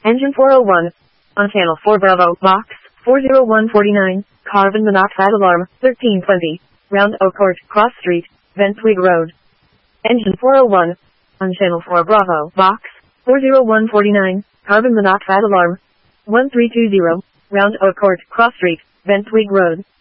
Engine 401. On channel 4 Bravo, box 40149, carbon monoxide alarm, 1320, Round Oak Court, Cross Street, Ventwig Road. Engine 401. On channel 4 Bravo, box 40149, carbon monoxide alarm, 1320, Round Oak Court, Cross Street, Ventwig Road.